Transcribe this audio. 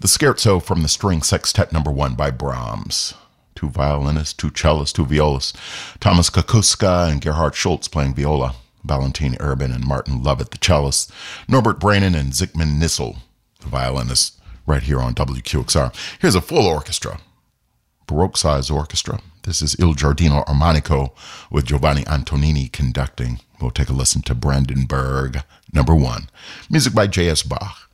The Scherzo from the String Sextet No. 1 by Brahms. Two violinists, two cellists, two violas. Thomas Kakuska and Gerhard Schultz playing viola. Valentin Erben and Martin Lovett, the cellists. Norbert Brainin and Zygmunt Nissel, the violinists, right here on WQXR. Here's a full orchestra. Baroque size orchestra. This is Il Giardino Armonico with Giovanni Antonini conducting. We'll take a listen to Brandenburg No. 1. Music by J.S. Bach.